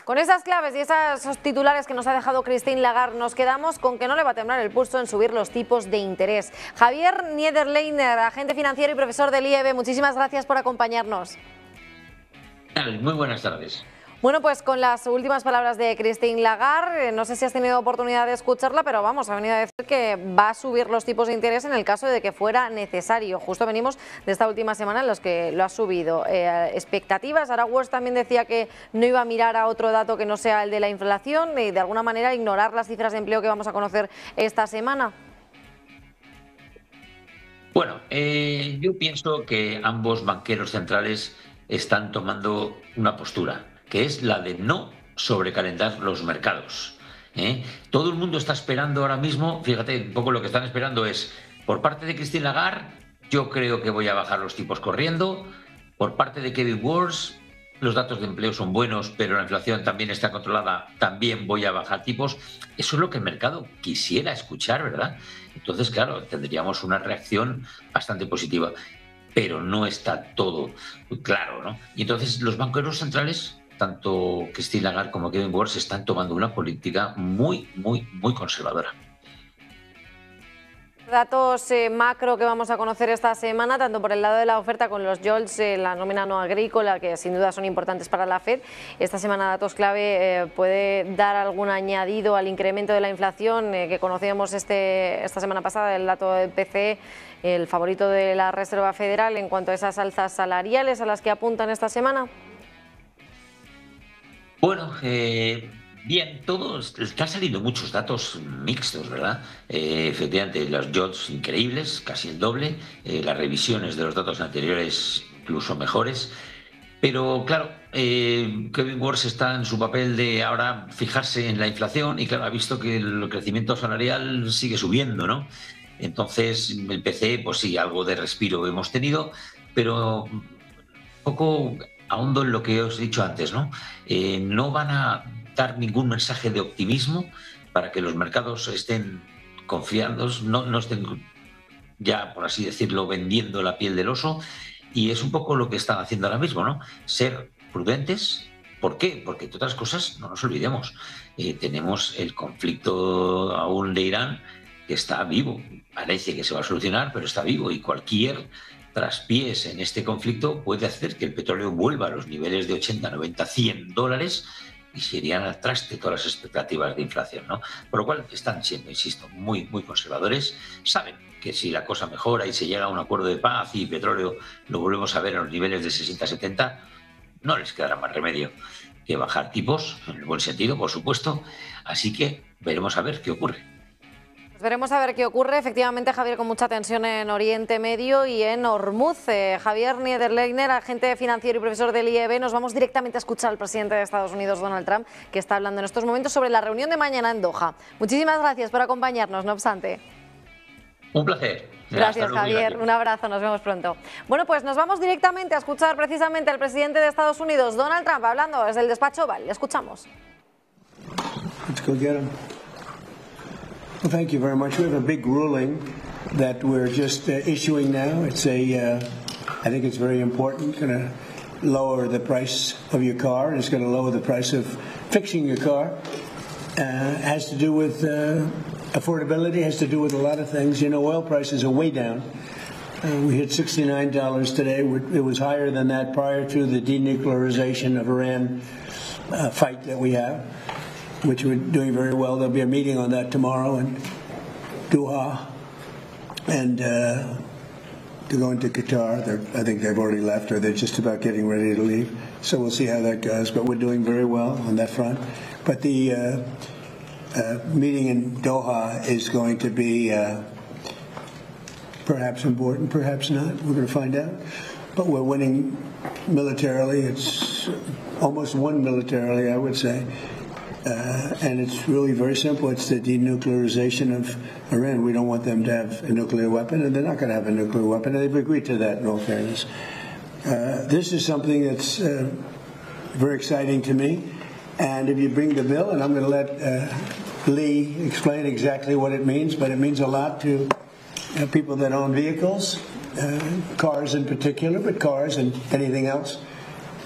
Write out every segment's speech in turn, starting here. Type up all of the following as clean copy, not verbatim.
Con esas claves y esos titulares que nos ha dejado Christine Lagarde, nos quedamos con que no le va a temblar el pulso en subir los tipos de interés. Javier Niederlechner, agente financiero y profesor del IEB, muchísimas gracias por acompañarnos. Muy buenas tardes. Bueno, pues con las últimas palabras de Christine Lagarde, no sé si has tenido oportunidad de escucharla, pero vamos, ha venido a decir que va a subir los tipos de interés en el caso de que fuera necesario. Justo venimos de esta última semana en los que lo ha subido. Expectativas, Sarah Wurst también decía que no iba a mirar a otro dato que no sea el de la inflación y de alguna manera ignorar las cifras de empleo que vamos a conocer esta semana. Bueno, yo pienso que ambos banqueros centrales están tomando una postura, que es la de no sobrecalentar los mercados. Todo el mundo está esperando ahora mismo, fíjate, un poco lo que están esperando es, por parte de Christine Lagarde, yo creo que voy a bajar los tipos corriendo, por parte de Kevin Wurst, los datos de empleo son buenos, pero la inflación también está controlada, también voy a bajar tipos. Eso es lo que el mercado quisiera escuchar, ¿verdad? Entonces, claro, tendríamos una reacción bastante positiva, pero no está todo claro, ¿no? Y entonces los banqueros centrales, tanto Christine Lagarde como Kevin Wurst, están tomando una política muy conservadora. Datos macro que vamos a conocer esta semana, tanto por el lado de la oferta con los JOLTS, la nómina no agrícola, que sin duda son importantes para la FED. Esta semana datos clave puede dar algún añadido al incremento de la inflación que conocíamos esta semana pasada, el dato del PCE, el favorito de la Reserva Federal en cuanto a esas alzas salariales a las que apuntan esta semana. Bueno, bien, están saliendo muchos datos mixtos, ¿verdad? Efectivamente, los JOLTS increíbles, casi el doble, las revisiones de los datos anteriores incluso mejores, pero claro, Kevin Wurst está en su papel de ahora fijarse en la inflación y claro, ha visto que el crecimiento salarial sigue subiendo, ¿no? Entonces, el PCE, pues sí, algo de respiro hemos tenido, pero un poco ahondo en lo que os he dicho antes, ¿no? No van a dar ningún mensaje de optimismo para que los mercados estén confiados, no estén ya, por así decirlo, vendiendo la piel del oso, y es un poco lo que están haciendo ahora mismo, ¿no? Ser prudentes. ¿Por qué? Porque, entre otras cosas, no nos olvidemos, tenemos el conflicto aún de Irán que está vivo. Parece que se va a solucionar, pero está vivo y cualquier traspiés en este conflicto puede hacer que el petróleo vuelva a los niveles de 80, 90, 100 dólares y se irían al traste todas las expectativas de inflación, ¿no? Por lo cual están siendo, insisto, muy conservadores. Saben que si la cosa mejora y se llega a un acuerdo de paz y petróleo lo volvemos a ver a los niveles de 60, 70, no les quedará más remedio que bajar tipos, en el buen sentido, por supuesto. Así que veremos a ver qué ocurre. Veremos a ver qué ocurre. Efectivamente, Javier, con mucha tensión en Oriente Medio y en Hormuz. Javier Niederlechner, agente financiero y profesor del IEB, nos vamos directamente a escuchar al presidente de Estados Unidos, Donald Trump, que está hablando en estos momentos sobre la reunión de mañana en Doha. Muchísimas gracias por acompañarnos, no obstante. Un placer. Gracias, Javier. Un abrazo, nos vemos pronto. Bueno, pues nos vamos directamente a escuchar precisamente al presidente de Estados Unidos, Donald Trump, hablando desde el despacho Oval. Le escuchamos. Let's go get him. Well, thank you very much. We have a big ruling that we're just issuing now. It's I think it's very important. Going to lower the price of your car. It's going to lower the price of fixing your car. Has to do with affordability. Has to do with a lot of things. You know, oil prices are way down. We hit $69 today. It was higher than that prior to the denuclearization of Iran fight that we have, which we're doing very well. There'll be a meeting on that tomorrow in Doha, and to go into Qatar. I think they've already left, or they're just about getting ready to leave. So we'll see how that goes. But we're doing very well on that front. But the meeting in Doha is going to be perhaps important, perhaps not. We're going to find out. But we're winning militarily. It's almost won militarily, I would say. And it's really very simple. It's the denuclearization of Iran. We don't want them to have a nuclear weapon, and they're not going to have a nuclear weapon. And they've agreed to that, in all fairness. This is something that's very exciting to me. And if you bring the bill, and I'm going to let Lee explain exactly what it means, but it means a lot to people that own vehicles, cars in particular, but cars and anything else.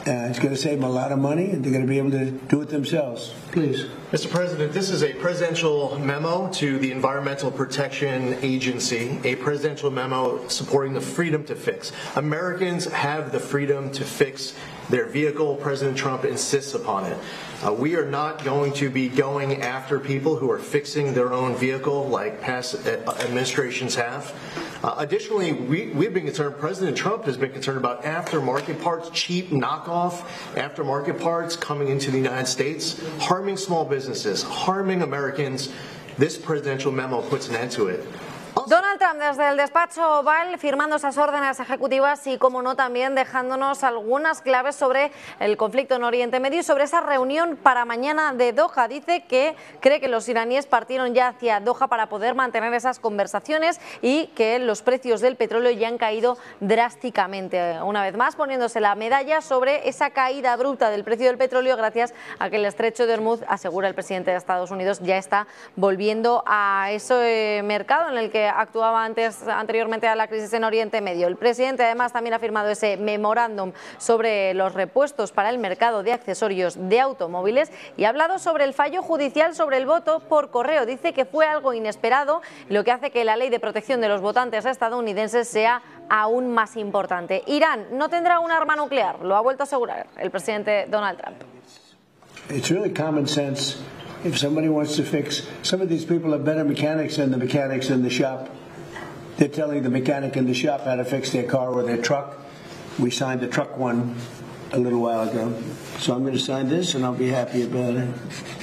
It's going to save them a lot of money, and they're going to be able to do it themselves. Please. Mr. President, this is a presidential memo to the Environmental Protection Agency, a presidential memo supporting the freedom to fix. Americans have the freedom to fix their vehicle. President Trump insists upon it. We are not going to be going after people who are fixing their own vehicle like past administrations have. Additionally, we've been concerned, President Trump has been concerned about aftermarket parts, cheap knockoff aftermarket parts coming into the United States, harming small businesses, harming Americans. This presidential memo puts an end to it. Donald Trump desde el despacho Oval firmando esas órdenes ejecutivas y, como no, también dejándonos algunas claves sobre el conflicto en Oriente Medio y sobre esa reunión para mañana de Doha. Dice que cree que los iraníes partieron ya hacia Doha para poder mantener esas conversaciones y que los precios del petróleo ya han caído drásticamente. Una vez más poniéndose la medalla sobre esa caída abrupta del precio del petróleo gracias a que el estrecho de Hormuz, asegura el presidente de Estados Unidos, ya está volviendo a ese mercado en el que actuaba anteriormente a la crisis en Oriente Medio. El presidente además también ha firmado ese memorándum sobre los repuestos para el mercado de accesorios de automóviles y ha hablado sobre el fallo judicial sobre el voto por correo. Dice que fue algo inesperado, lo que hace que la ley de protección de los votantes estadounidenses sea aún más importante. Irán no tendrá un arma nuclear, lo ha vuelto a asegurar el presidente Donald Trump. It's really common sense. If somebody wants to fix, some of these people have better mechanics than the mechanics in the shop. They're telling the mechanic in the shop how to fix their car or their truck. We signed the truck one a little while ago. So I'm going to sign this and I'll be happy about it.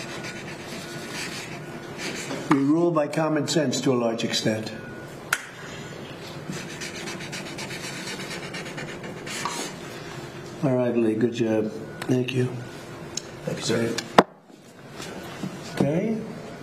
We rule by common sense to a large extent. All right, Lee, good job. Thank you. Thank you, sir. Okay.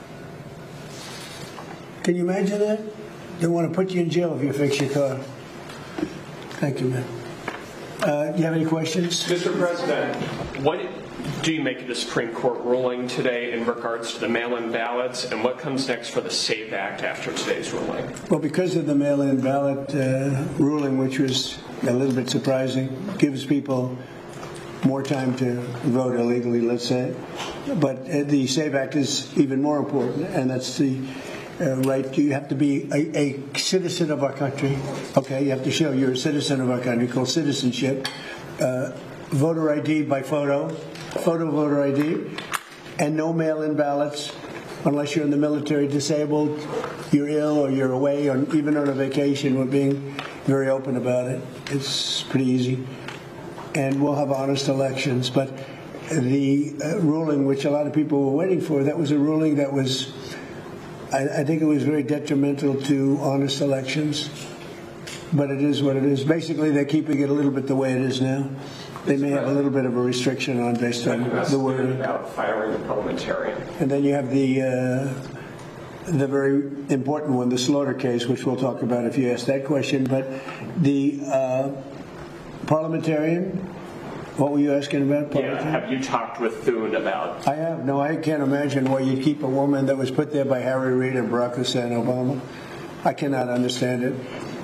Can you imagine that? They want to put you in jail if you fix your car. Thank you, man. Do you have any questions? Mr. President, what do you make of the Supreme Court ruling today in regards to the mail-in ballots, and what comes next for the SAVE Act after today's ruling? Well, because of the mail-in ballot ruling, which was a little bit surprising, gives people more time to vote illegally, let's say. But the SAVE Act is even more important, and that's the right. You have to be a citizen of our country. Okay, you have to show you're a citizen of our country, called citizenship. Voter ID by photo voter ID, and no mail-in ballots unless you're in the military, disabled, you're ill, or you're away, or even on a vacation. We're being very open about it. It's pretty easy. And we'll have honest elections. But the ruling, which a lot of people were waiting for, that was a ruling that was, I think it was very detrimental to honest elections. But it is what it is. Basically, they're keeping it a little bit the way it is now. They may have a little bit of a restriction on based on the wording. About firing a parliamentarian. And then you have the very important one, the Slaughter case, which we'll talk about if you ask that question. But the parliamentarian, what were you asking about? Yeah, have you talked with Thune about? I have. No, I can't imagine why you'd keep a woman that was put there by Harry Reid and Barack Hussein Obama. I cannot understand it.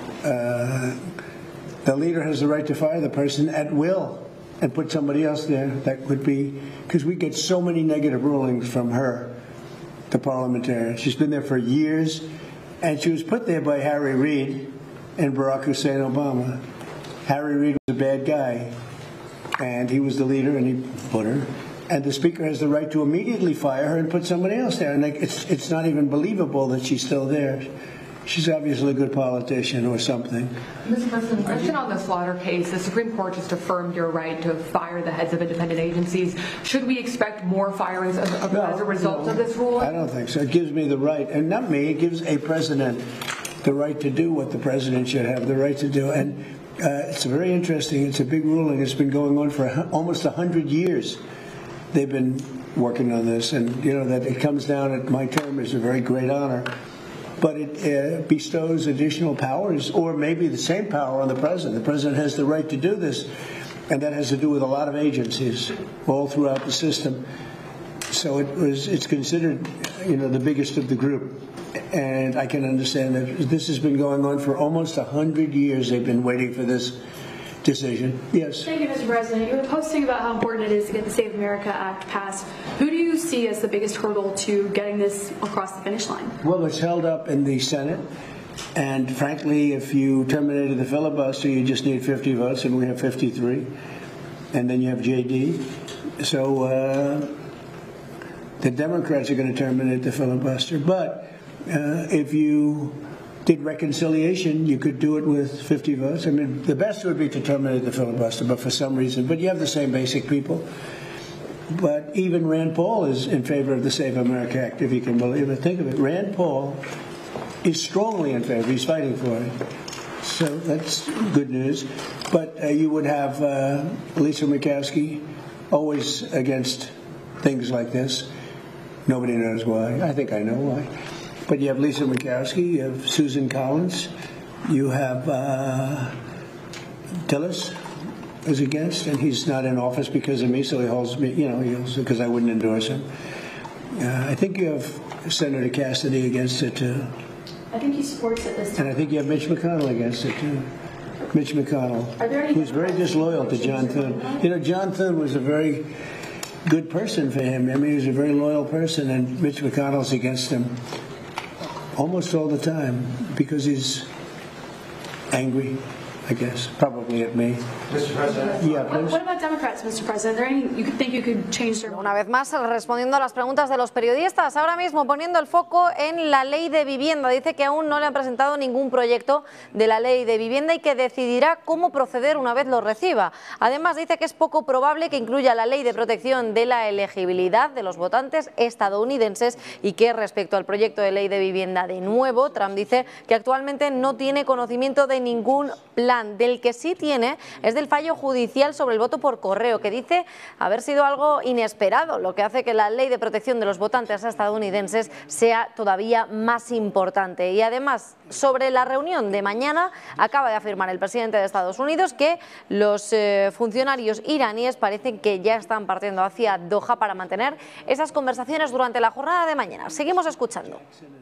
The leader has the right to fire the person at will and put somebody else there. That could be, because we get so many negative rulings from her, the parliamentarian. She's been there for years, and she was put there by Harry Reid and Barack Hussein Obama. Harry Reid was a bad guy, and he was the leader, and he put her. And the speaker has the right to immediately fire her and put somebody else there. And it's not even believable that she's still there. She's obviously a good politician or something. Mr. President, question on the Slaughter case. The Supreme Court just affirmed your right to fire the heads of independent agencies. Should we expect more firings as a result of this ruling? I don't think so. It gives me the right, and not me, it gives a president the right to do what the president should have the right to do. And it's very interesting. It's a big ruling. It's been going on for almost 100 years. They've been working on this, and you know that it comes down at my term is a very great honor. But it bestows additional powers, or maybe the same power, on the president. The president has the right to do this, and that has to do with a lot of agencies all throughout the system. So it's considered, you know, the biggest of the group, and I can understand that this has been going on for almost 100 years. They've been waiting for this, decision. Yes. Thank you, Mr. President. You were posting about how important it is to get the Save America Act passed. Who do you see as the biggest hurdle to getting this across the finish line? Well, it's held up in the Senate. And frankly, if you terminated the filibuster, you just need 50 votes, and we have 53. And then you have JD. So the Democrats are going to terminate the filibuster. But if you did reconciliation, you could do it with 50 votes. I mean, the best would be to terminate the filibuster, but for some reason. But you have the same basic people. But even Rand Paul is in favor of the Save America Act, if you can believe it. Think of it. Rand Paul is strongly in favor. He's fighting for it. So that's good news. But you would have Lisa Murkowski always against things like this. Nobody knows why. I think I know why. But you have Lisa Murkowski, you have Susan Collins, you have Tillis is against, and he's not in office because of me, so he holds me, because I wouldn't endorse him. I think you have Senator Cassidy against it too. I think he supports it this time. And I think you have Mitch McConnell against it too. Mitch McConnell, who's very disloyal to John Thune. John Thune was a very good person for him. I mean, he was a very loyal person, and Mitch McConnell's against him almost all the time because he's angry, I guess, probably at me. Mr. President? Yeah, please. What about Democrats, Mr. President? Are there any you think you could change their mind? Una vez más, respondiendo a las preguntas de los periodistas, ahora mismo poniendo el foco en la ley de vivienda. Dice que aún no le han presentado ningún proyecto de la ley de vivienda y que decidirá cómo proceder una vez lo reciba. Además, dice que es poco probable que incluya la ley de protección de la elegibilidad de los votantes estadounidenses y que respecto al proyecto de ley de vivienda de nuevo, Trump dice que actualmente no tiene conocimiento de ningún plan. Del que sí tiene es del fallo judicial sobre el voto por correo, que dice haber sido algo inesperado, lo que hace que la ley de protección de los votantes estadounidenses sea todavía más importante. Y además, sobre la reunión de mañana, acaba de afirmar el presidente de Estados Unidos que los funcionarios iraníes parecen que ya están partiendo hacia Doha para mantener esas conversaciones durante la jornada de mañana. Seguimos escuchando.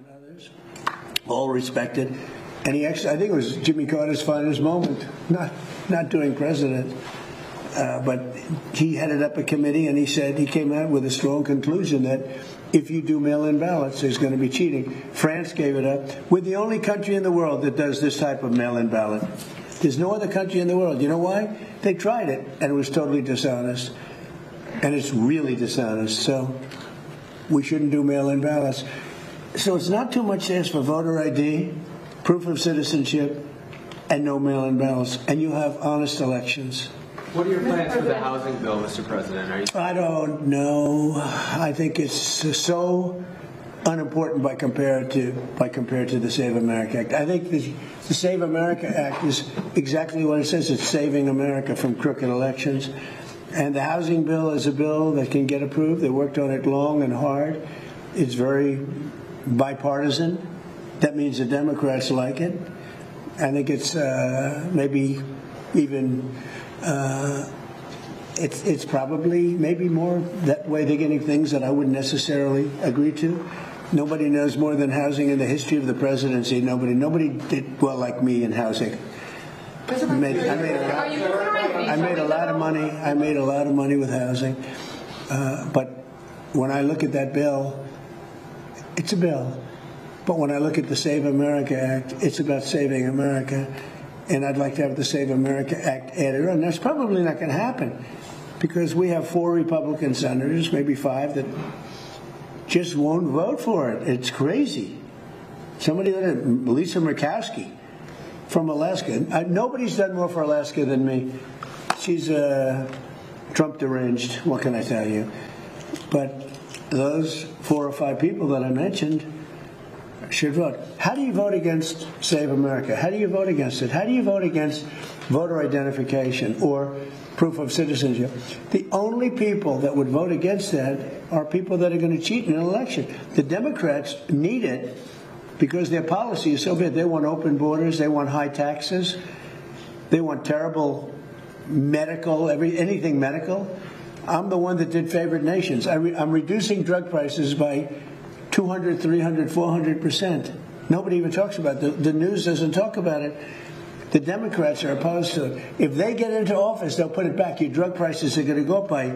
All respected. And he actually, I think it was Jimmy Carter's finest moment, not doing president, but he headed up a committee and he came out with a strong conclusion that if you do mail-in ballots, there's going to be cheating. France gave it up. We're the only country in the world that does this type of mail-in ballot. There's no other country in the world. You know why? They tried it and it was totally dishonest. And it's really dishonest. So we shouldn't do mail-in ballots. So it's not too much to ask for voter ID, proof of citizenship, and no mail-in ballots, and you have honest elections. What are your plans for the housing bill, Mr. President? I don't know. I think it's so unimportant by compared to the Save America Act. I think the Save America Act is exactly what it says. It's saving America from crooked elections. And the housing bill is a bill that can get approved. They worked on it long and hard. It's very bipartisan. That means the Democrats like it. I think it's maybe even it's probably maybe more that way they're getting things that I wouldn't necessarily agree to. Nobody knows more than housing in the history of the presidency. Nobody did well like me in housing. I made a lot of money. I made a lot of money with housing. But when I look at that bill, it's a bill. But when I look at the Save America Act, it's about saving America. And I'd like to have the Save America Act added on. That's probably not going to happen because we have 4 Republican senators, maybe 5, that just won't vote for it. It's crazy. Lisa Murkowski from Alaska. Nobody's done more for Alaska than me. She's Trump deranged. What can I tell you? But those 4 or 5 people that I mentioned should vote. How do you vote against Save America? How do you vote against it? How do you vote against voter identification or proof of citizenship? The only people that would vote against that are people that are going to cheat in an election. The Democrats need it because their policy is so bad. They want open borders. They want high taxes. They want terrible medical, anything medical. I'm the one that did favored nations. I'm reducing drug prices by 200, 300, 400%. Nobody even talks about it. The news doesn't talk about it. The Democrats are opposed to it. If they get into office, they'll put it back. Your drug prices are going to go up by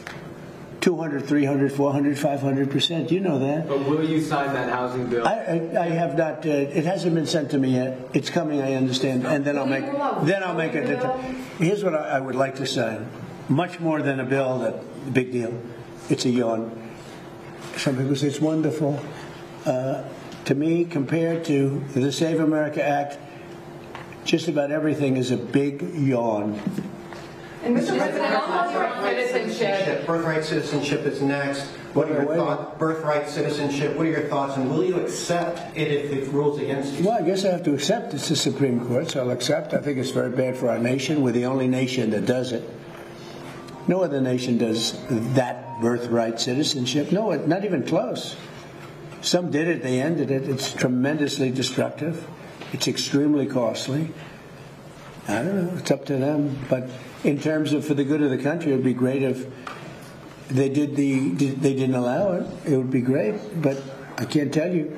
200, 300, 400, 500%. You know that. But will you sign that housing bill? I have not. It hasn't been sent to me yet. It's coming, I understand, and then I'll make it. Here's what I would like to sign. Much more than a bill. That big deal. It's a yawn. Some people say it's wonderful. To me, compared to the Save America Act, just about everything is a big yawn. And Mr. President, birthright citizenship is next. What are your thoughts? Birthright citizenship. What are your thoughts? And will you accept it if it rules against you? Well, I guess I have to accept it's the Supreme Court, so I'll accept. I think it's very bad for our nation. We're the only nation that does it. No other nation does that birthright citizenship. No, not even close. Some did it. They ended it. It's tremendously destructive. It's extremely costly. I don't know. It's up to them. But in terms of for the good of the country, it would be great if they didn't allow it. It would be great. But I can't tell you.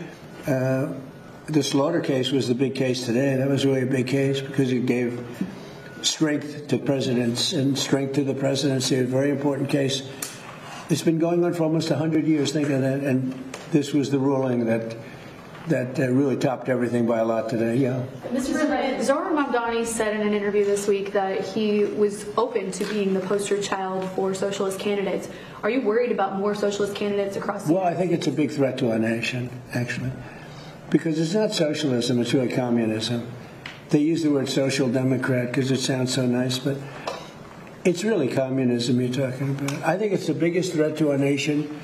The Slaughter case was the big case today. That was really a big case because it gave strength to presidents and strength to the presidency. A very important case. It's been going on for almost 100 years. Think of that. And this was the ruling that really topped everything by a lot today. Yeah. Mr. President, Zohran Mamdani said in an interview this week that he was open to being the poster child for socialist candidates. Are you worried about more socialist candidates across the Well, I think it's a big threat to our nation, actually, because it's not socialism, it's really communism. They use the word social democrat because it sounds so nice, but it's really communism you're talking about. I think it's the biggest threat to our nation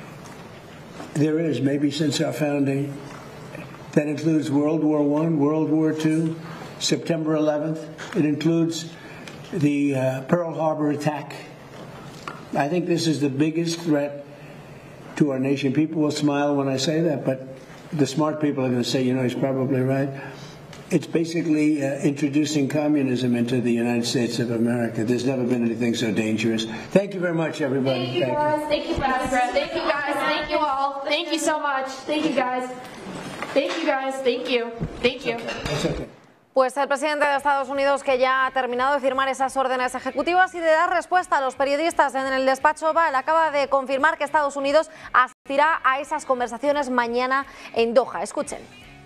there is, maybe since our founding. That includes World War I, World War II, September 11th. It includes the Pearl Harbor attack. I think this is the biggest threat to our nation. People will smile when I say that, but the smart people are going to say, you know, he's probably right. It's basically introducing communism into the United States of America. There's never been anything so dangerous. Thank you very much, everybody. Thank you, guys. Thank you, guys. Thank you, guys. Thank you all. Thank you so much. Thank you, guys. Thank you, guys. Thank you. Thank you. Pues el presidente de Estados Unidos, que ya ha terminado de firmar esas órdenes ejecutivas y de dar respuesta a los periodistas en el despacho Oval, acaba de confirmar que Estados Unidos asistirá a esas conversaciones mañana en Doha. Escuchen.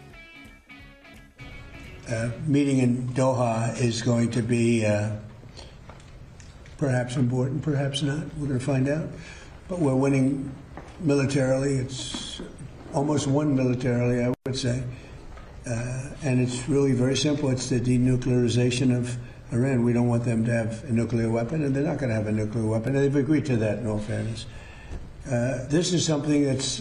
Meeting in Doha is going to be perhaps important, perhaps not. We're going to find out. But we're winning militarily. It's almost won militarily, I would say. And it's really very simple. It's the denuclearization of Iran. We don't want them to have a nuclear weapon, and they're not going to have a nuclear weapon. And they've agreed to that, in all fairness. This is something that's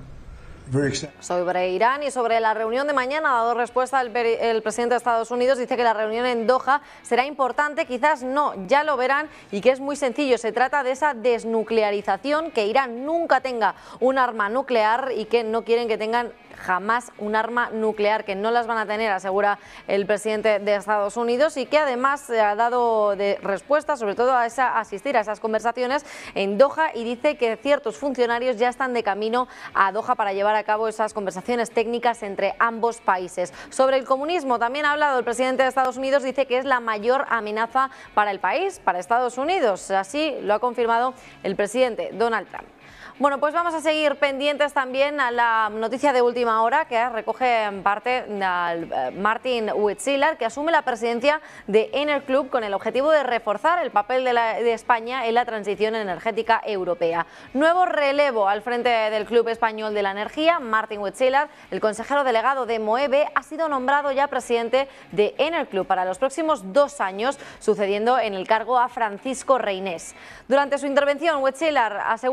Sobre Irán y sobre la reunión de mañana ha dado respuesta el presidente de Estados Unidos. Dice que la reunión en Doha será importante, quizás no, ya lo verán, y que es muy sencillo. Se trata de esa desnuclearización, que Irán nunca tenga un arma nuclear y que no quieren que tengan jamás un arma nuclear, que no las van a tener, asegura el presidente de Estados Unidos, y que además ha dado respuesta sobre todo a asistir a esas conversaciones en Doha, y dice que ciertos funcionarios ya están de camino a Doha para llevar a cabo esas conversaciones técnicas entre ambos países. Sobre el comunismo también ha hablado el presidente de Estados Unidos, dice que es la mayor amenaza para el país, para Estados Unidos. Así lo ha confirmado el presidente Donald Trump. Bueno, pues vamos a seguir pendientes también a la noticia de última hora que recoge en parte al Martin Whiteside, que asume la presidencia de Enerclub con el objetivo de reforzar el papel de España en la transición energética europea. Nuevo relevo al frente del Club Español de la Energía. Martin Whiteside, el consejero delegado de Moeve, ha sido nombrado ya presidente de Enerclub para los próximos 2 años, sucediendo en el cargo a Francisco Reynés. Durante su intervención, Whiteside aseguró